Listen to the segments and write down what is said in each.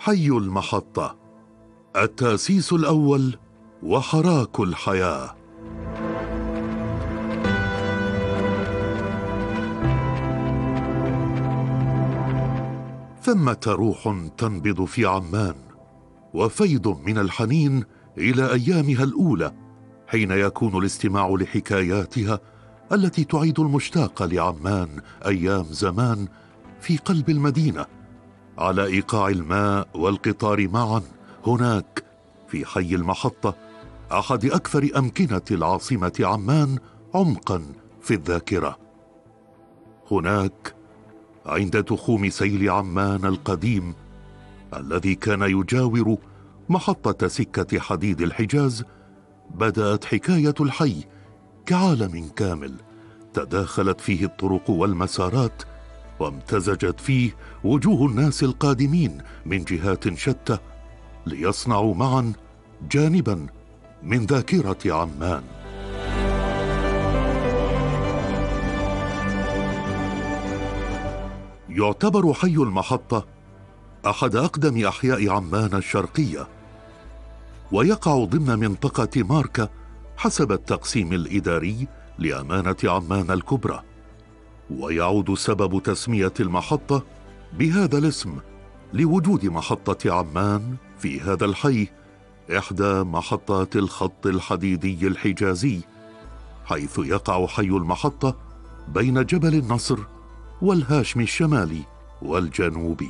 حي المحطة، التأسيس الأول وحراك الحياة. ثمة روح تنبض في عمان، وفيض من الحنين إلى أيامها الأولى، حين يكون الاستماع لحكاياتها التي تعيد المشتاق لعمان أيام زمان في قلب المدينة، على إيقاع الماء والقطار معا هناك في حي المحطة، أحد أكثر أمكنة العاصمة عمان عمقا في الذاكرة. هناك عند تخوم سيل عمان القديم الذي كان يجاور محطة سكة حديد الحجاز، بدأت حكاية الحي كعالم كامل تداخلت فيه الطرق والمسارات، وامتزجت فيه وجوه الناس القادمين من جهات شتى ليصنعوا معا جانبا من ذاكرة عمان. يعتبر حي المحطة أحد أقدم أحياء عمان الشرقية، ويقع ضمن منطقة ماركا حسب التقسيم الإداري لأمانة عمان الكبرى. ويعود سبب تسمية المحطة بهذا الاسم لوجود محطة عمان في هذا الحي، إحدى محطات الخط الحديدي الحجازي، حيث يقع حي المحطة بين جبل النصر والهاشمي الشمالي والجنوبي.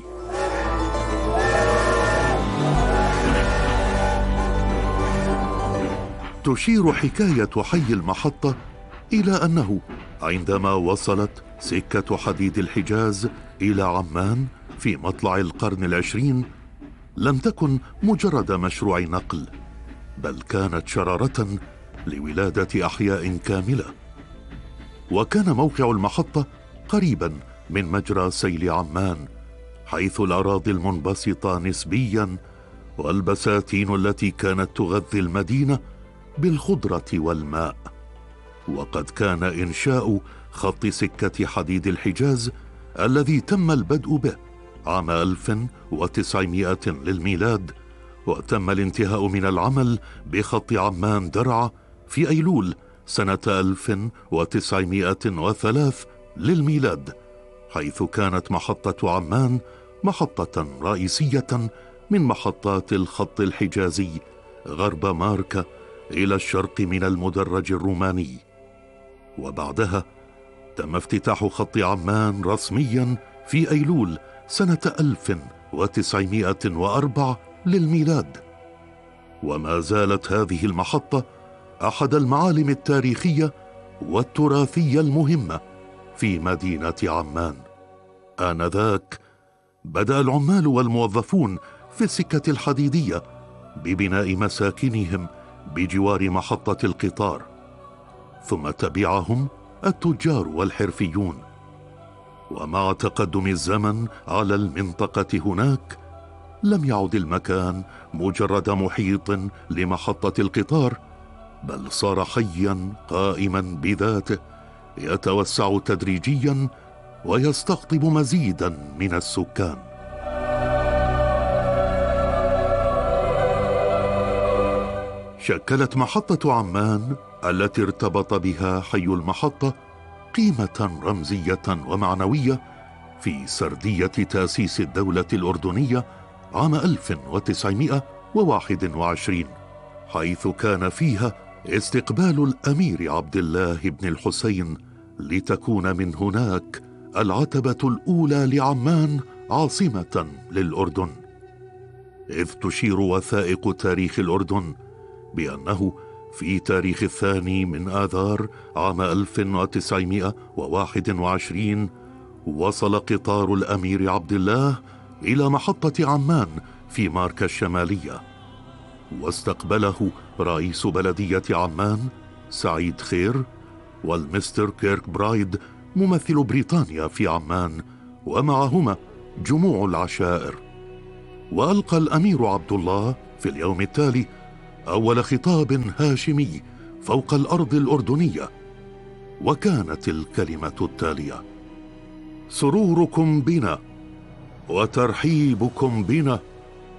تشير حكاية حي المحطة إلى أنه عندما وصلت سكة حديد الحجاز إلى عمان في مطلع القرن العشرين، لم تكن مجرد مشروع نقل، بل كانت شرارة لولادة أحياء كاملة. وكان موقع المحطة قريبا من مجرى سيل عمان، حيث الأراضي المنبسطة نسبيا والبساتين التي كانت تغذي المدينة بالخضرة والماء. وقد كان إنشاء خط سكة حديد الحجاز الذي تم البدء به عام 1900 للميلاد، وتم الانتهاء من العمل بخط عمان درعا في أيلول سنة 1903 للميلاد، حيث كانت محطة عمان محطة رئيسية من محطات الخط الحجازي غرب ماركا إلى الشرق من المدرج الروماني. وبعدها تم افتتاح خط عمان رسميا في أيلول سنة 1904 للميلاد. وما زالت هذه المحطة أحد المعالم التاريخية والتراثية المهمة في مدينة عمان. آنذاك بدأ العمال والموظفون في السكة الحديدية ببناء مساكنهم بجوار محطة القطار، ثم تبعهم التجار والحرفيون. ومع تقدم الزمن على المنطقة هناك، لم يعد المكان مجرد محيط لمحطة القطار، بل صار حيا قائما بذاته يتوسع تدريجيا ويستقطب مزيدا من السكان. شكلت محطة عمان التي ارتبط بها حي المحطة قيمة رمزية ومعنوية في سردية تأسيس الدولة الأردنية عام 1921، حيث كان فيها استقبال الأمير عبد الله بن الحسين لتكون من هناك العتبة الأولى لعمان عاصمة للأردن. إذ تشير وثائق تاريخ الأردن بأنه في تاريخ 2 آذار عام 1921 وصل قطار الأمير عبد الله إلى محطة عمان في ماركا الشمالية، واستقبله رئيس بلدية عمان سعيد خير والمستر كيرك برايد ممثل بريطانيا في عمان، ومعهما جموع العشائر. وألقى الأمير عبد الله في اليوم التالي أول خطاب هاشمي فوق الأرض الأردنية، وكانت الكلمة التالية: سروركم بنا وترحيبكم بنا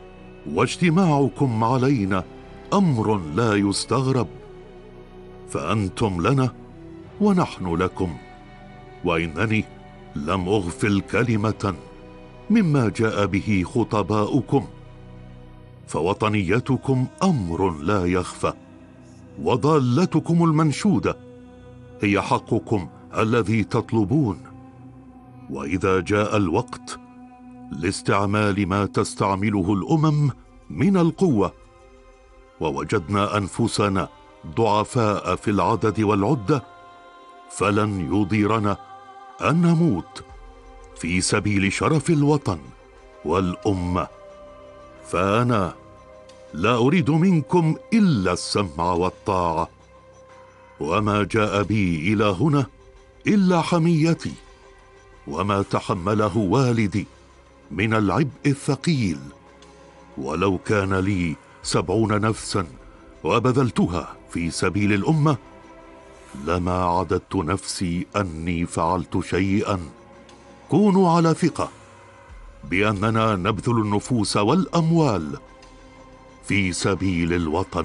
واجتماعكم علينا أمر لا يستغرب، فأنتم لنا ونحن لكم، وإنني لم أغفل كلمة مما جاء به خطباؤكم، فوطنيتكم أمر لا يخفى، وضالتكم المنشودة هي حقكم الذي تطلبون. وإذا جاء الوقت لاستعمال ما تستعمله الأمم من القوة، ووجدنا أنفسنا ضعفاء في العدد والعدة، فلن يضيرنا أن نموت في سبيل شرف الوطن والأمة. فأنا لا أريد منكم إلا السمع والطاعة، وما جاء بي إلى هنا إلا حميتي وما تحمله والدي من العبء الثقيل. ولو كان لي 70 نفسا وبذلتها في سبيل الأمة لما عددت نفسي أني فعلت شيئا. كونوا على ثقة بأننا نبذل النفوس والأموال في سبيل الوطن.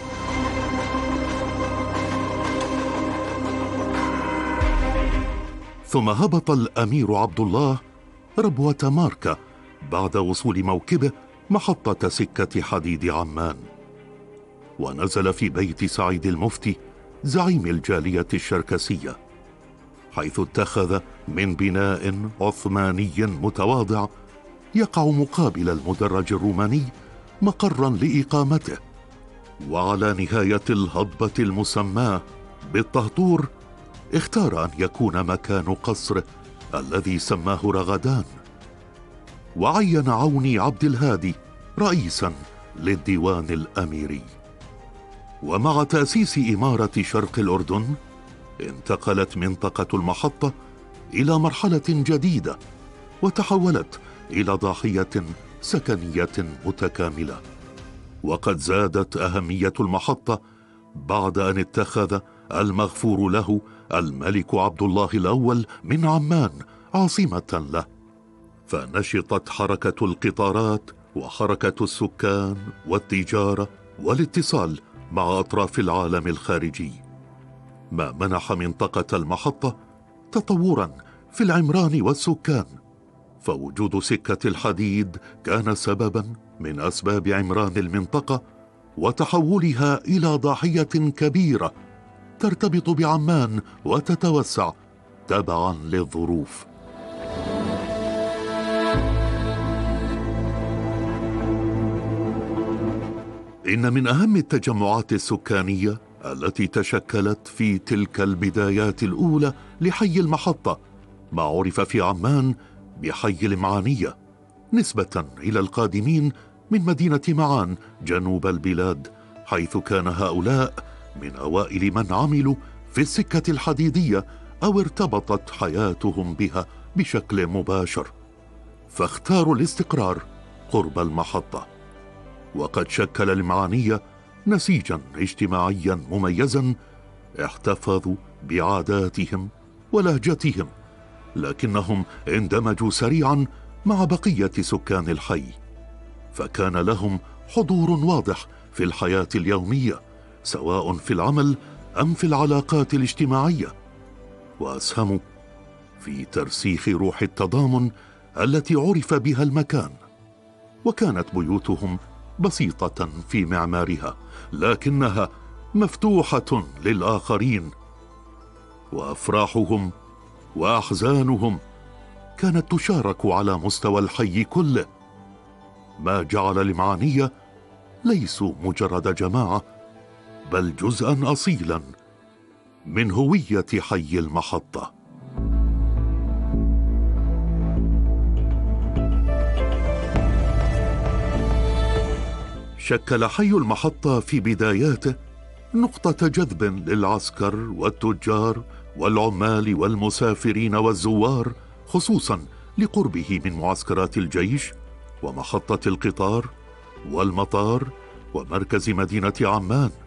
ثم هبط الأمير عبد الله ربوة ماركا بعد وصول موكبه محطة سكة حديد عمان، ونزل في بيت سعيد المفتي زعيم الجالية الشركسية، حيث اتخذ من بناء عثماني متواضع يقع مقابل المدرج الروماني مقرا لإقامته. وعلى نهاية الهضبة المسماة بالطهطور اختار أن يكون مكان قصره الذي سماه رغدان، وعين عوني عبد الهادي رئيسا للديوان الأميري. ومع تأسيس إمارة شرق الأردن انتقلت منطقة المحطة إلى مرحلة جديدة، وتحولت إلى ضاحية سكنية متكاملة. وقد زادت أهمية المحطة بعد أن اتخذ المغفور له الملك عبد الله الأول من عمان عاصمة له، فنشطت حركة القطارات وحركة السكان والتجارة والاتصال مع أطراف العالم الخارجي، ما منح منطقة المحطة تطورا في العمران والسكان. فوجود سكة الحديد كان سببا من أسباب عمران المنطقة وتحولها إلى ضاحية كبيرة ترتبط بعمان وتتوسع تبعا للظروف. إن من أهم التجمعات السكانية التي تشكلت في تلك البدايات الأولى لحي المحطة ما عرف في عمان بحي المعانية، نسبة إلى القادمين من مدينة معان جنوب البلاد، حيث كان هؤلاء من أوائل من عملوا في السكة الحديدية أو ارتبطت حياتهم بها بشكل مباشر، فاختاروا الاستقرار قرب المحطة. وقد شكل المعانية نسيجا اجتماعيا مميزا احتفظوا بعاداتهم ولهجتهم، لكنهم اندمجوا سريعا مع بقية سكان الحي، فكان لهم حضور واضح في الحياة اليومية سواء في العمل أم في العلاقات الاجتماعية، وأسهموا في ترسيخ روح التضامن التي عرف بها المكان. وكانت بيوتهم بسيطة في معمارها لكنها مفتوحة للآخرين، وأفراحهم وأحزانهم كانت تشارك على مستوى الحي كله، ما جعل المعانية ليسوا مجرد جماعة بل جزءا أصيلا من هوية حي المحطة. شكل حي المحطة في بداياته نقطة جذب للعسكر والتجار والعمال والمسافرين والزوار، خصوصا لقربه من معسكرات الجيش ومحطة القطار والمطار ومركز مدينة عمان.